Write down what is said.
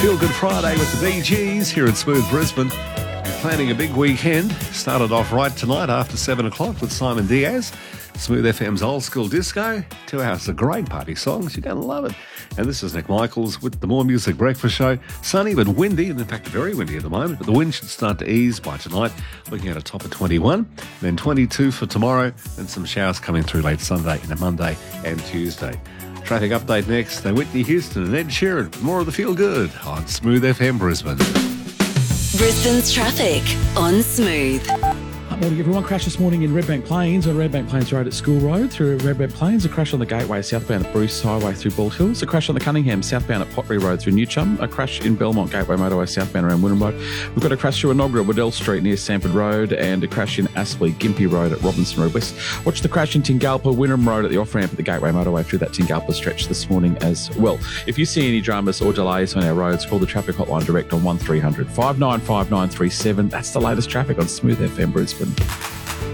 Feel Good Friday with the Bee Gees here in Smooth Brisbane. You're planning a big weekend. Started off right tonight after 7 o'clock with Simon Diaz. Smooth FM's old school disco. 2 hours of great party songs. You're going to love it. And this is Nick Michaels with the More Music Breakfast Show. Sunny but windy, and in fact very windy at the moment, but the wind should start to ease by tonight, looking at a top of 21, then 22 for tomorrow, and some showers coming through late Sunday and Monday and Tuesday. Traffic update next. Then Whitney Houston and Ed Sheeran. More of the Feel Good on Smooth FM Brisbane. Brisbane's traffic on Smooth. Morning, everyone. Crash this morning in Redbank Plains on Redbank Plains Road at School Road through Redbank Plains. A crash on the Gateway southbound at Bruce Highway through Bald Hills. A crash on the Cunningham southbound at Pottery Road through Newchum. A crash in Belmont Gateway motorway southbound around Wynnum Road. We've got a crash through Enoggera, Waddell Street near Sanford Road, and a crash in Aspley, Gympie Road at Robinson Road West. Watch the crash in Tingalpa, Wynnum Road at the off-ramp at the Gateway motorway through that Tingalpa stretch this morning as well. If you see any dramas or delays on our roads, call the traffic hotline direct on 1300 595 937. That's the latest traffic on Smooth FM Brisbane.